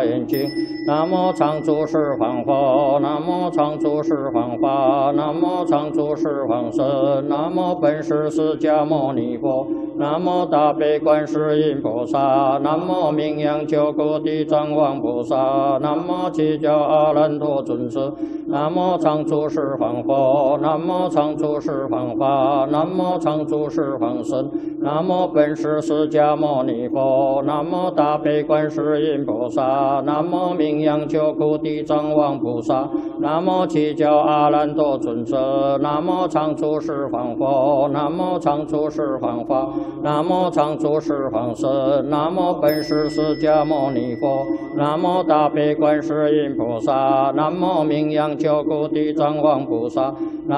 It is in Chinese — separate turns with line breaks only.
眼睛。南无常住十方佛，南无常住十方法，南无常住十方身，南无本师释迦牟尼佛，南无大悲观世音菩萨，南无名扬救苦地藏王菩萨，南无七教阿难陀尊者，南无常住十方佛，南无常住十方法，南无常住十方身，南无本师释迦牟尼佛，南无大悲观世音菩萨，南无名扬救苦地藏王菩萨，南无七教阿难陀尊者，南无常住十方佛，南无常住十方法，南无常住十方身，南无本师释迦牟尼佛，南无大悲观世音菩萨，南无名扬救苦地藏王菩萨，